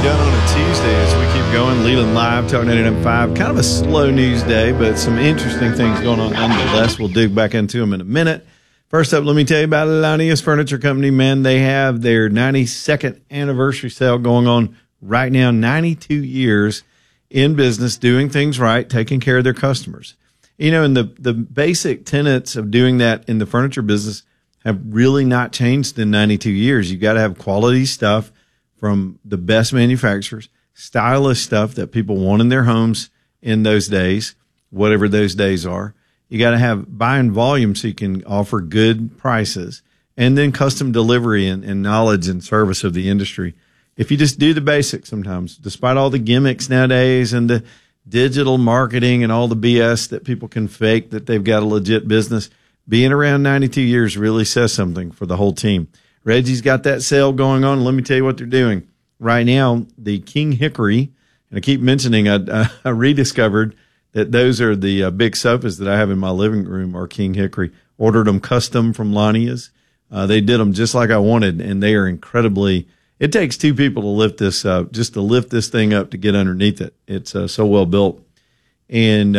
done on a Tuesday as we keep going. Leland Live, Talk 99.5. Kind of a slow news day, but some interesting things going on nonetheless. We'll dig back into them in a minute. First up, let me tell you about Lanius Furniture Company. Man, they have their 92nd anniversary sale going on right now. 92 years in business, doing things right, taking care of their customers. You know, and the basic tenets of doing that in the furniture business have really not changed in 92 years. You've got to have quality stuff from the best manufacturers, stylish stuff that people want in their homes in those days, whatever those days are. You got to have buy in volume so you can offer good prices, and then custom delivery and knowledge and service of the industry. If you just do the basics sometimes, despite all the gimmicks nowadays and the digital marketing and all the BS that people can fake that they've got a legit business, being around 92 years really says something for the whole team. Reggie's got that sale going on. Let me tell you what they're doing. Right now, the King Hickory, and I keep mentioning, I rediscovered that those are the big sofas that I have in my living room are King Hickory. Ordered them custom from Lania's. They did them just like I wanted, and they are incredibly, it takes two people to lift this up, just to lift this thing up to get underneath it. It's so well built. And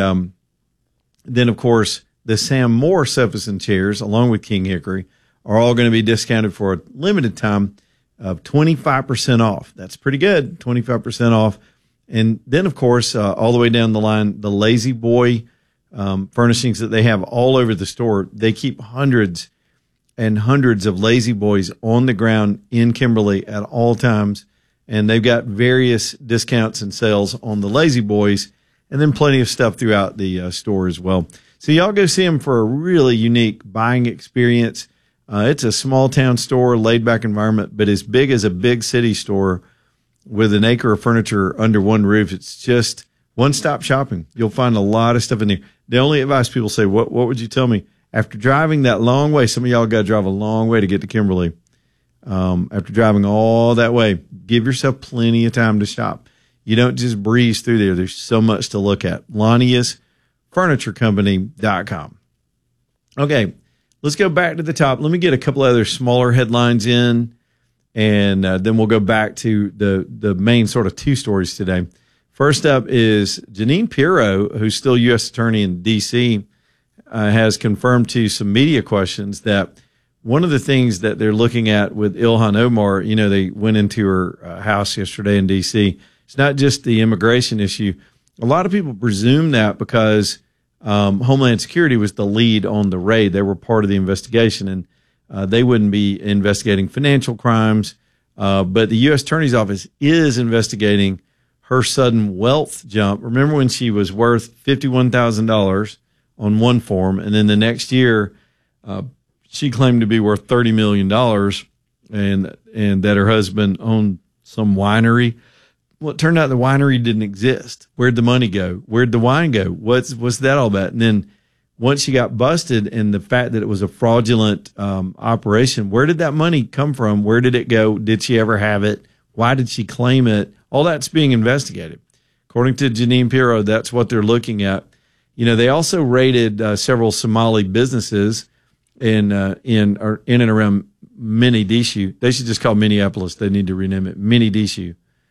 then, of course, the Sam Moore sofas and chairs, along with King Hickory, are all going to be discounted for a limited time of 25% off. That's pretty good, 25% off. And then, of course, all the way down the line, the Lazy Boy furnishings that they have all over the store. They keep hundreds and hundreds of Lazy Boys on the ground in Kimberly at all times. And they've got various discounts and sales on the Lazy Boys, and then plenty of stuff throughout the store as well. So y'all go see them for a really unique buying experience. It's a small town store, laid back environment, but as big as a big city store with an acre of furniture under one roof. It's just one-stop shopping. You'll find a lot of stuff in there. The only advice people say, what would you tell me? After driving that long way, some of y'all got to drive a long way to get to Kimberly. After driving all that way, give yourself plenty of time to shop. You don't just breeze through there. There's so much to look at. LaniusFurnitureCompany.com. Okay. Let's go back to the top. Let me get a couple other smaller headlines in, and then we'll go back to the main sort of two stories today. First up is Jeanine Pirro, who's still U.S. Attorney in D.C., has confirmed to some media questions that one of the things that they're looking at with Ilhan Omar, you know, they went into her house yesterday in D.C., it's not just the immigration issue. A lot of people presume that because Homeland Security was the lead on the raid. They were part of the investigation, and they wouldn't be investigating financial crimes. But the U.S. Attorney's Office is investigating her sudden wealth jump. Remember when she was worth $51,000 on one form, and then the next year she claimed to be worth $30 million and that her husband owned some winery. Well, it turned out the winery didn't exist. Where'd the money go? Where'd the wine go? What's that all about? And then once she got busted and the fact that it was a fraudulent operation, where did that money come from? Where did it go? Did she ever have it? Why did she claim it? All that's being investigated. According to Jeanine Pirro, that's what they're looking at. You know, they also raided several Somali businesses in and around Mogadishu. They should just call Minneapolis. They need to rename it Mogadishu.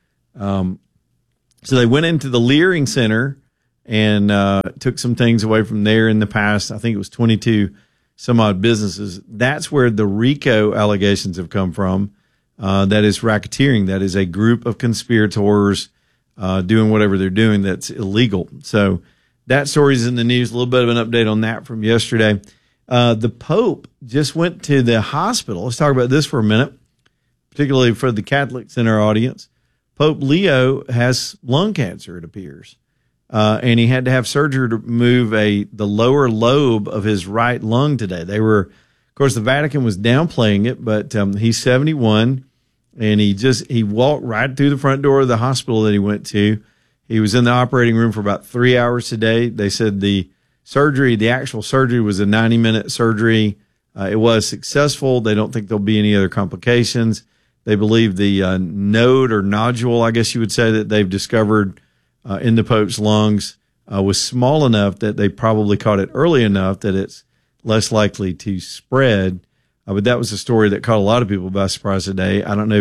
So they went into the Leering Center and took some things away from there in the past. I think it was 22 some odd businesses. That's where the RICO allegations have come from. That is racketeering. That is a group of conspirators doing whatever they're doing that's illegal. So that story's in the news. A little bit of an update on that from yesterday. The Pope just went to the hospital. Let's talk about this for a minute, particularly for the Catholics in our audience. Pope Leo has lung cancer, it appears, and he had to have surgery to remove the lower lobe of his right lung today. Of course, the Vatican was downplaying it, but he's 71, and he walked right through the front door of the hospital that he went to. He was in the operating room for about 3 hours today. They said the actual surgery was a 90-minute surgery. It was successful. They don't think there'll be any other complications. They believe the node or nodule, I guess you would say, that they've discovered in the Pope's lungs was small enough that they probably caught it early enough that it's less likely to spread. But that was a story that caught a lot of people by surprise today. I don't know if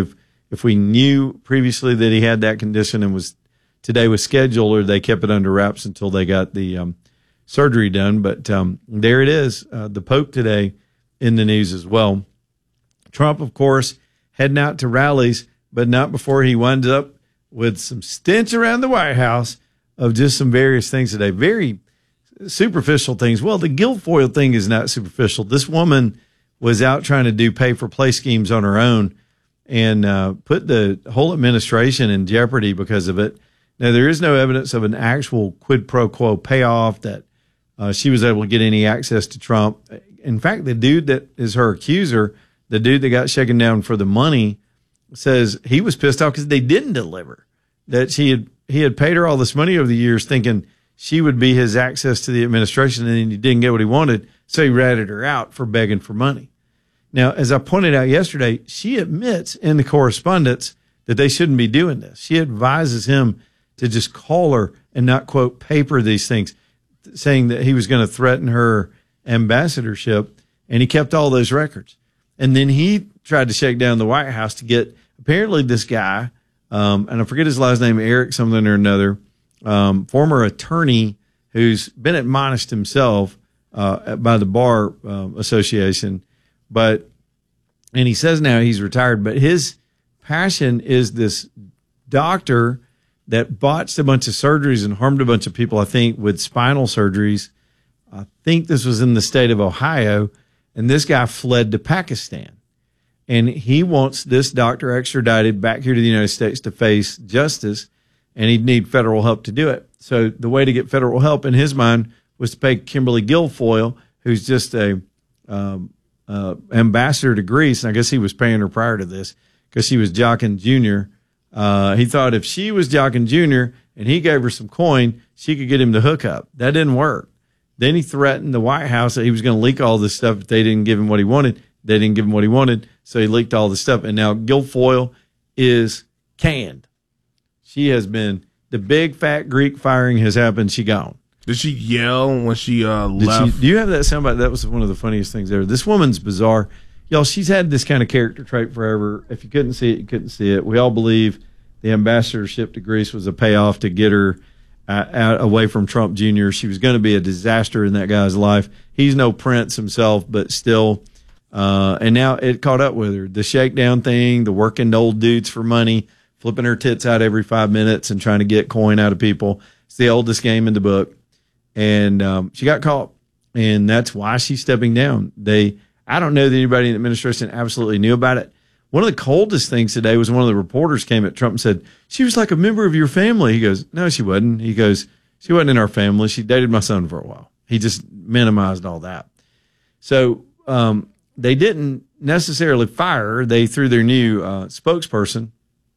if we knew previously that he had that condition and today was scheduled, or they kept it under wraps until they got the surgery done. But there it is, the Pope today in the news as well. Trump, of course, heading out to rallies, but not before he winds up with some stench around the White House of just some various things today. Very superficial things. Well, the Guilfoyle thing is not superficial. This woman was out trying to do pay-for-play schemes on her own and put the whole administration in jeopardy because of it. Now, there is no evidence of an actual quid pro quo payoff that she was able to get any access to Trump. In fact, the dude that is her accuser, the dude that got shaken down for the money, says he was pissed off because they didn't deliver, that he had paid her all this money over the years thinking she would be his access to the administration, and he didn't get what he wanted, so he ratted her out for begging for money. Now, as I pointed out yesterday, she admits in the correspondence that they shouldn't be doing this. She advises him to just call her and not, quote, paper these things, saying that he was going to threaten her ambassadorship, and he kept all those records. And then he tried to shake down the White House to get apparently this guy, and I forget his last name, Eric something or another, former attorney who's been admonished himself by the Bar Association, and he says now he's retired, but his passion is this doctor that botched a bunch of surgeries and harmed a bunch of people, I think, with spinal surgeries. I think this was in the state of Ohio, and this guy fled to Pakistan. And he wants this doctor extradited back here to the United States to face justice, and he'd need federal help to do it. So the way to get federal help in his mind was to pay Kimberly Guilfoyle, who's just a ambassador to Greece. And I guess he was paying her prior to this because she was Jockin Jr. He thought if she was Jockin Jr. and he gave her some coin, she could get him to hook up. That didn't work. Then he threatened the White House that he was going to leak all this stuff if they didn't give him what he wanted. They didn't give him what he wanted, so he leaked all this stuff. And now Guilfoyle is canned. She has been, the big fat Greek firing has happened. She gone. Did she yell when she left? Do you have that soundbite? That was one of the funniest things ever. This woman's bizarre. Y'all, she's had this kind of character trait forever. If you couldn't see it, you couldn't see it. We all believe the ambassadorship to Greece was a payoff to get her out away from Trump Jr. She was going to be a disaster in that guy's life. He's no prince himself, but still. And now it caught up with her. The shakedown thing, the working old dudes for money, flipping her tits out every 5 minutes and trying to get coin out of people. It's the oldest game in the book. And she got caught, and that's why she's stepping down. I don't know that anybody in the administration absolutely knew about it. One of the coldest things today was one of the reporters came at Trump and said, she was like a member of your family. He goes, no, she wasn't. He goes, she wasn't in our family. She dated my son for a while. He just minimized all that. So they didn't necessarily fire her. They, through their new spokesperson,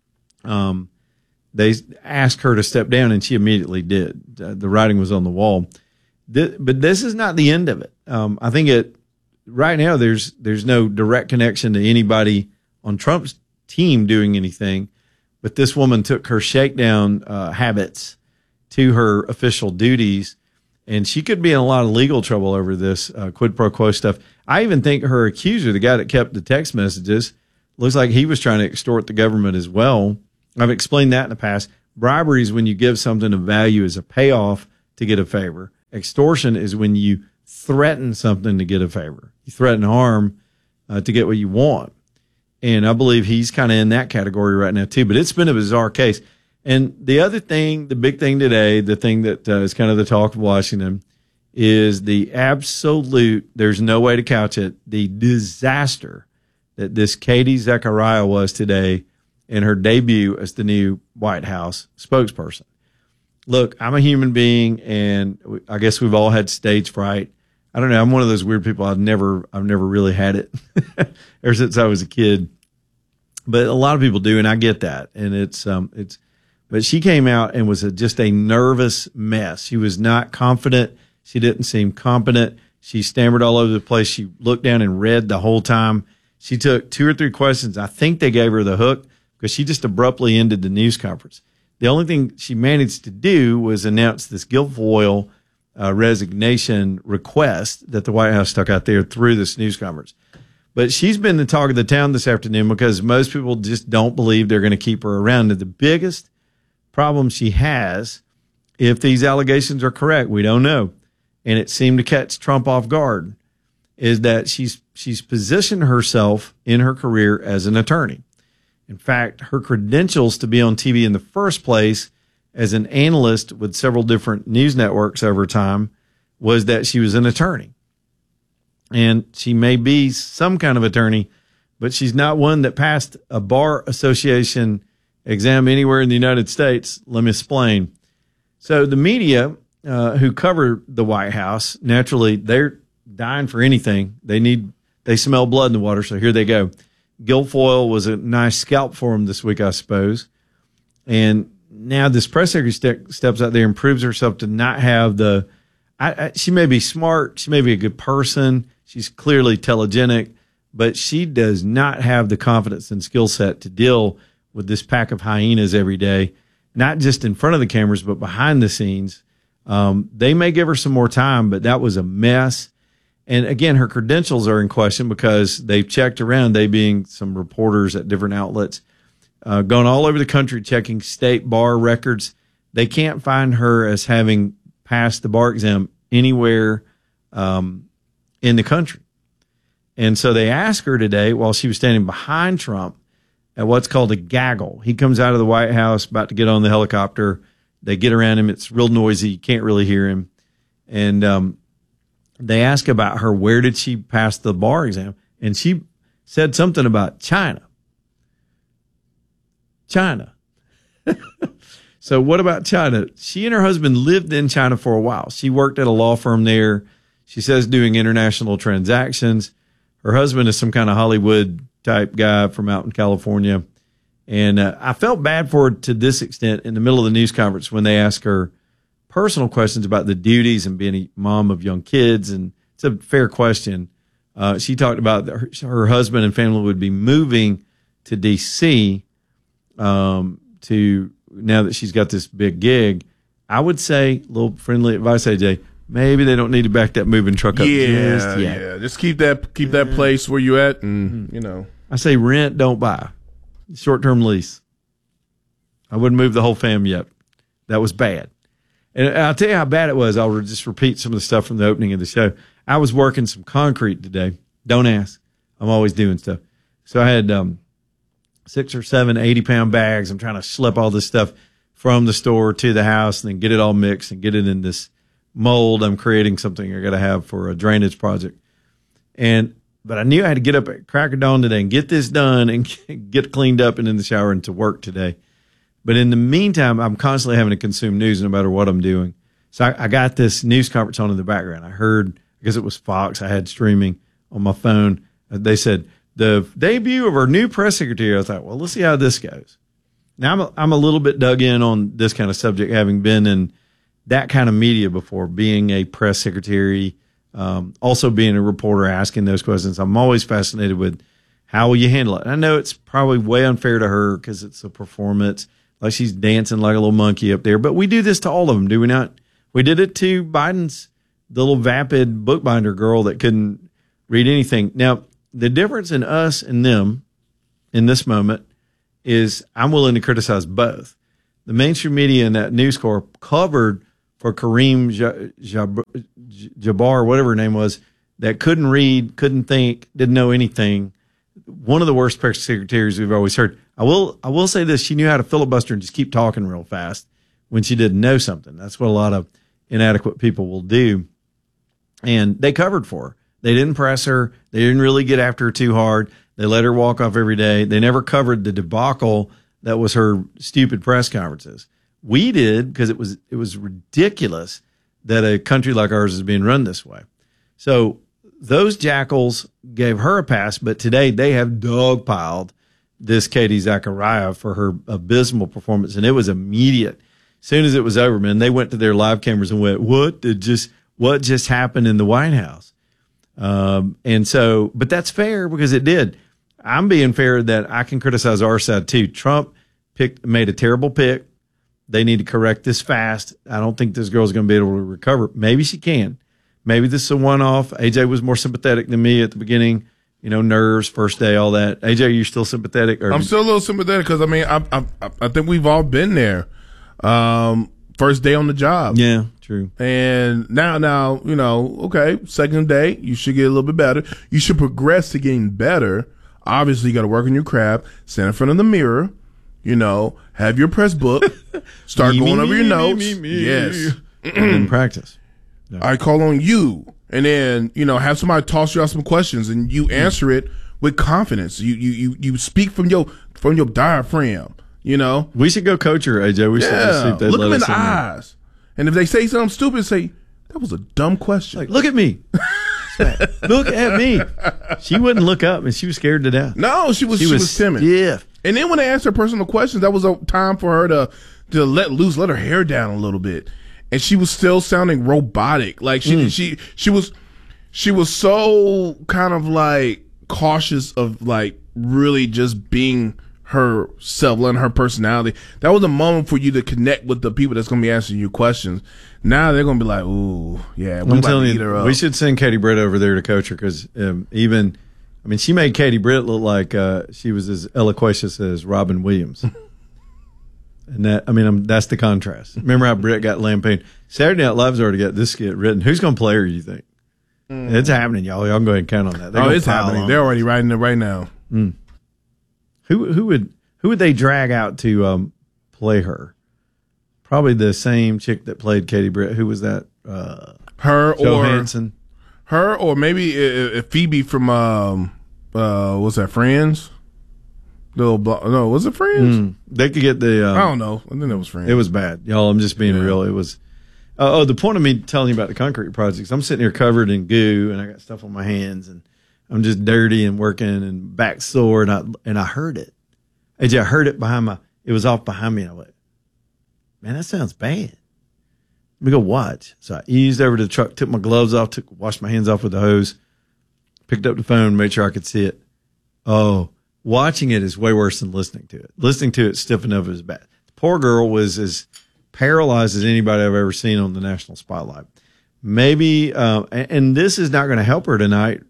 they asked her to step down, and she immediately did. The writing was on the wall. But this is not the end of it. I think right now there's no direct connection to anybody on Trump's team doing anything, but this woman took her shakedown habits to her official duties, and she could be in a lot of legal trouble over this quid pro quo stuff. I even think her accuser, the guy that kept the text messages, looks like he was trying to extort the government as well. I've explained that in the past. Bribery is when you give something of value as a payoff to get a favor. Extortion is when you threaten something to get a favor. You threaten harm to get what you want. And I believe he's kind of in that category right now too. But it's been a bizarre case. And the other thing, the big thing today, the thing that is kind of the talk of Washington, is the absolute, there's no way to couch it, the disaster that this Katie Zachariah was today in her debut as the new White House spokesperson. Look, I'm a human being, and I guess we've all had stage fright. I don't know. I'm one of those weird people. I've never really had it ever since I was a kid, but a lot of people do, and I get that. And but she came out and was just a nervous mess. She was not confident. She didn't seem competent. She stammered all over the place. She looked down and read the whole time. She took 2 or 3 questions. I think they gave her the hook because she just abruptly ended the news conference. The only thing she managed to do was announce this Guilfoyle resignation request that the White House stuck out there through this news conference. But she's been the talk of the town this afternoon because most people just don't believe they're going to keep her around. And the biggest problem she has, if these allegations are correct, we don't know, and it seemed to catch Trump off guard, is that she's positioned herself in her career as an attorney. In fact, her credentials to be on TV in the first place as an analyst with several different news networks over time was that she was an attorney. And she may be some kind of attorney, but she's not one that passed a bar association exam anywhere in the United States. Let me explain. So the media who cover the White House, naturally, they're dying for anything. They smell blood in the water, so here they go. Guilfoyle was a nice scalp for him this week, I suppose. And now this press secretary steps out there and proves herself to not have she may be smart, she may be a good person, she's clearly telegenic, but she does not have the confidence and skill set to deal with this pack of hyenas every day, not just in front of the cameras, but behind the scenes. They may give her some more time, but that was a mess. And again, her credentials are in question because they've checked around, they being some reporters at different outlets, gone all over the country checking state bar records. They can't find her as having passed the bar exam anywhere in the country. And so they asked her today while she was standing behind Trump at what's called a gaggle. He comes out of the White House about to get on the helicopter. They get around him. It's real noisy. You can't really hear him. And they ask about her, where did she pass the bar exam? And she said something about China. China. So what about China? She and her husband lived in China for a while. She worked at a law firm there. She says doing international transactions. Her husband is some kind of Hollywood type guy from out in California. And I felt bad for her to this extent in the middle of the news conference when they asked her personal questions about the duties and being a mom of young kids. And it's a fair question. She talked about her husband and family would be moving to D.C. To now that she's got this big gig. I would say, little friendly advice, AJ, maybe they don't need to back that moving truck up just yet. Yeah. Just keep that place where you at, and I say rent, don't buy. Short-term lease. I wouldn't move the whole fam yet. That was bad. And I'll tell you how bad it was. I'll just repeat some of the stuff from the opening of the show. I was working some concrete today. Don't ask. I'm always doing stuff. So I had 6 or 7 80-pound bags. I'm trying to slip all this stuff from the store to the house and then get it all mixed and get it in this mold. I'm creating something I got to have for a drainage project. But I knew I had to get up at crack of dawn today and get this done and get cleaned up and in the shower and to work today. But in the meantime, I'm constantly having to consume news no matter what I'm doing. So I got this news conference on in the background. I heard, because it was Fox, I had streaming on my phone. They said, the debut of our new press secretary. I thought, well, let's see how this goes. Now, I'm a little bit dug in on this kind of subject, having been in that kind of media before, being a press secretary, also being a reporter, asking those questions. I'm always fascinated with how will you handle it. And I know it's probably way unfair to her because it's a performance, like she's dancing like a little monkey up there. But we do this to all of them, do we not? We did it to Biden's, the little vapid bookbinder girl that couldn't read anything. Now, the difference in us and them in this moment is I'm willing to criticize both. The mainstream media and that News Corp covered for Kareem Jabbar, whatever her name was, that couldn't read, couldn't think, didn't know anything. One of the worst press secretaries we've always heard. I will say this. She knew how to filibuster and just keep talking real fast when she didn't know something. That's what a lot of inadequate people will do. And they covered for her. They didn't press her. They didn't really get after her too hard. They let her walk off every day. They never covered the debacle that was her stupid press conferences. We did because it was ridiculous that a country like ours is being run this way. So those jackals gave her a pass, but today they have dogpiled this Katie Zachariah for her abysmal performance, and it was immediate. As soon as it was over, man, they went to their live cameras and went, what just happened in the White House? And so, but that's fair because it did. I'm being fair that I can criticize our side too. Trump made a terrible pick. They need to correct this fast. I don't think this girl's going to be able to recover. Maybe she can. Maybe this is a one-off. AJ was more sympathetic than me at the beginning nerves, first day, all that. AJ, are you still sympathetic? I'm still a little sympathetic because, I mean, I think we've all been there. First day on the job. Yeah, true. And now, okay, second day, you should get a little bit better. You should progress to getting better. Obviously, you got to work on your craft, stand in front of the mirror, have your press book, start going over your notes. Yes. And practice. Yeah. I call on you, and then, have somebody toss you out some questions, and you answer it with confidence. You speak from your diaphragm. We should go coach her, AJ. We should see if they look let them in us the eyes, and if they say something stupid, say that was a dumb question. Like, look at me, look at me. She wouldn't look up, and she was scared to death. No, she was timid. Yeah. And then when they asked her personal questions, that was a time for her to let her hair down a little bit, and she was still sounding robotic. Like she was so kind of like cautious of like really just being herself, letting her personality. That was a moment for you to connect with the people that's going to be answering you questions. Now they're going to be like, ooh, yeah, we're about to eat her up. We should send Katie Britt over there to coach her because she made Katie Britt look like she was as eloquentious as Robin Williams. And that's the contrast. Remember how Britt got lampooned? Saturday Night Live's already got this skit written. Who's going to play her, you think? It's happening, y'all. Y'all go ahead and count on that. It's happening. They're already writing it right now. Who would they drag out to play her? Probably the same chick that played Katie Britt. Who was that? Her Johansson. Or maybe Phoebe from what's that? Friends. No, was it Friends? They could get the. I don't know. I think that was Friends. It was bad, y'all. I'm just being real. It was. The point of me telling you about the concrete projects, I'm sitting here covered in goo and I got stuff on my hands and I'm just dirty and working and back sore and I heard it. AJ, I heard it it was off behind me and I went, man, that sounds bad. Let me go watch. So I eased over to the truck, took my gloves off, washed my hands off with the hose, picked up the phone, made sure I could see it. Oh, watching it is way worse than listening to it. Listening to it stiff enough is bad. The poor girl was as paralyzed as anybody I've ever seen on the national spotlight. Maybe, and this is not going to help her tonight.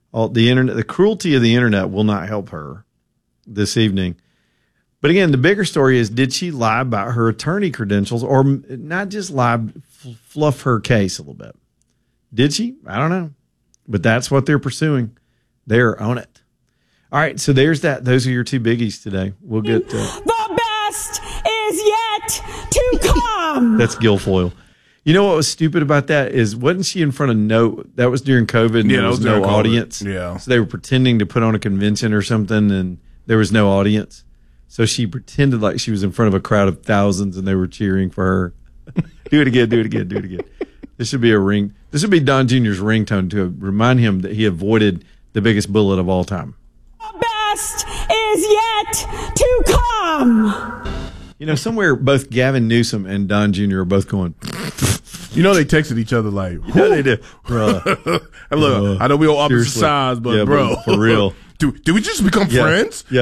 The cruelty of the internet will not help her this evening. But again, the bigger story is, did she lie about her attorney credentials or not just lie, fluff her case a little bit? Did she? I don't know. But that's what they're pursuing. They're on it. All right. So there's that. Those are your two biggies today. We'll get the best is yet to come. That's Guilfoyle. You know what was stupid about that is, wasn't she in front of that was during COVID and there was no audience. Yeah. So they were pretending to put on a convention or something and there was no audience. So she pretended like she was in front of a crowd of thousands and they were cheering for her. Do it again, do it again, do it again. This should be This would be Don Jr.'s ringtone to remind him that he avoided the biggest bullet of all time. The best is yet to come. Somewhere both Gavin Newsom and Don Jr. are both going. They texted each other like, they did. Bruh. Look, I know we all opposite sides, but bro. But for real. Do we just become friends? Yeah.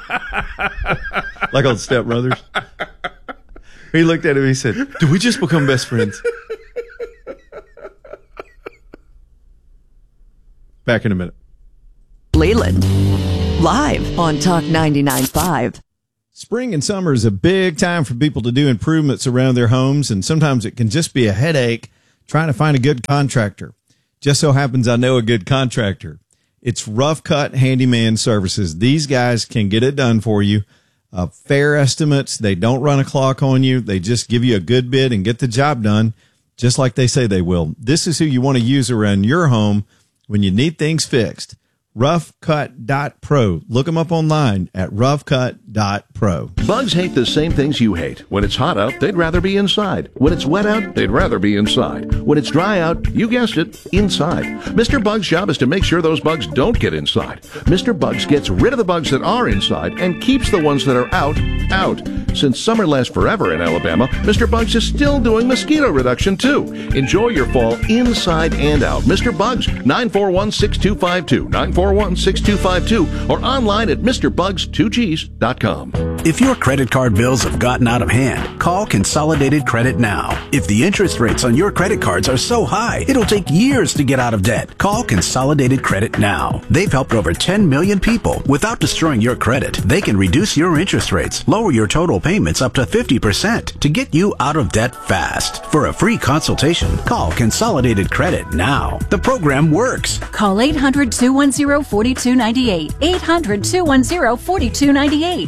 Like on Step Brothers. He looked at him and he said, do we just become best friends? Back in a minute. Leland, live on Talk 99.5. Spring and summer is a big time for people to do improvements around their homes, and sometimes it can just be a headache trying to find a good contractor. Just so happens I know a good contractor. It's Rough Cut Handyman Services. These guys can get it done for you. Fair estimates. They don't run a clock on you. They just give you a good bid and get the job done just like they say they will. This is who you want to use around your home when you need things fixed. roughcut.pro. Look them up online at roughcut.pro. Bugs hate the same things you hate. When it's hot out, they'd rather be inside. When it's wet out, they'd rather be inside. When it's dry out, you guessed it, inside. Mr. Bug's job is to make sure those bugs don't get inside. Mr. Bugs gets rid of the bugs that are inside and keeps the ones that are out. Since summer lasts forever in Alabama, Mr. Bugs is still doing mosquito reduction too. Enjoy your fall inside and out. Mr. Bugs, 941-6252, 941-6252, or online at MrBugs2Gs.com. If your credit card bills have gotten out of hand, call Consolidated Credit now. If the interest rates on your credit cards are so high, it'll take years to get out of debt. Call Consolidated Credit now. They've helped over 10 million people. Without destroying your credit, they can reduce your interest rates, lower your total payments up to 50% to get you out of debt fast. For a free consultation, call Consolidated Credit now. The program works. Call 800-210-4298. 800-210-4298.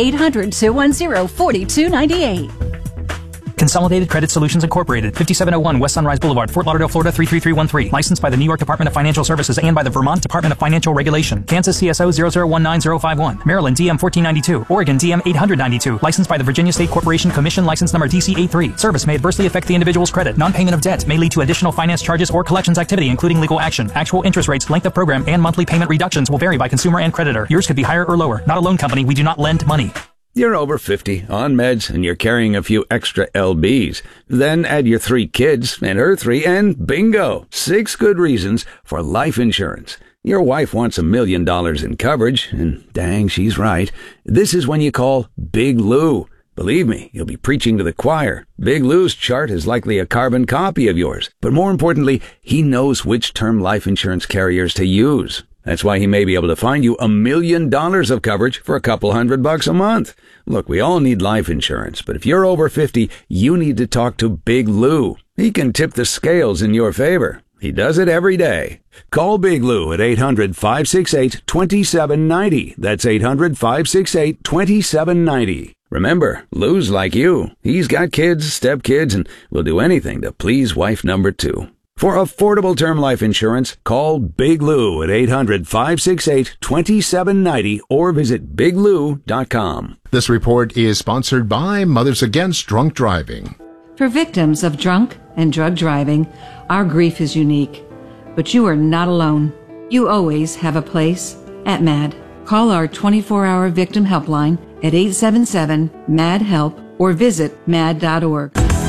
800-210-4298. Consolidated Credit Solutions Incorporated, 5701 West Sunrise Boulevard, Fort Lauderdale, Florida 33313. Licensed by the New York Department of Financial Services and by the Vermont Department of Financial Regulation. Kansas CSO 0019051. Maryland DM 1492. Oregon DM 892. Licensed by the Virginia State Corporation Commission, license number DC83. Service may adversely affect the individual's credit. Non-payment of debt may lead to additional finance charges or collections activity, including legal action. Actual interest rates, length of program, and monthly payment reductions will vary by consumer and creditor. Yours could be higher or lower. Not a loan company. We do not lend money. You're over 50, on meds, and you're carrying a few extra LBs. Then add your 3 kids and her 3, and bingo! 6 good reasons for life insurance. Your wife wants $1 million in coverage, and dang, she's right. This is when you call Big Lou. Believe me, you'll be preaching to the choir. Big Lou's chart is likely a carbon copy of yours. But more importantly, he knows which term life insurance carriers to use. That's why he may be able to find you $1 million of coverage for a couple $100 a month. Look, we all need life insurance, but if you're over 50, you need to talk to Big Lou. He can tip the scales in your favor. He does it every day. Call Big Lou at 800-568-2790. That's 800-568-2790. Remember, Lou's like you. He's got kids, stepkids, and will do anything to please wife number 2. For affordable term life insurance, call Big Lou at 800-568-2790 or visit biglou.com. This report is sponsored by Mothers Against Drunk Driving. For victims of drunk and drug driving, our grief is unique. But you are not alone. You always have a place at MAD. Call our 24-hour victim helpline at 877-MAD-HELP or visit mad.org.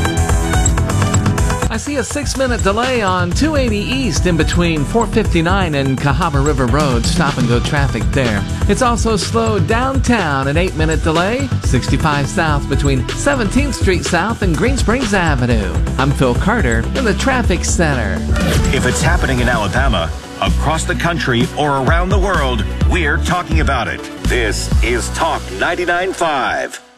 I see a 6-minute delay on 280 East in between 459 and Cahaba River Road. Stop and go traffic there. It's also slow downtown, an 8-minute delay. 65 South between 17th Street South and Green Springs Avenue. I'm Phil Carter in the Traffic Center. If it's happening in Alabama, across the country, or around the world, we're talking about it. This is Talk 99.5.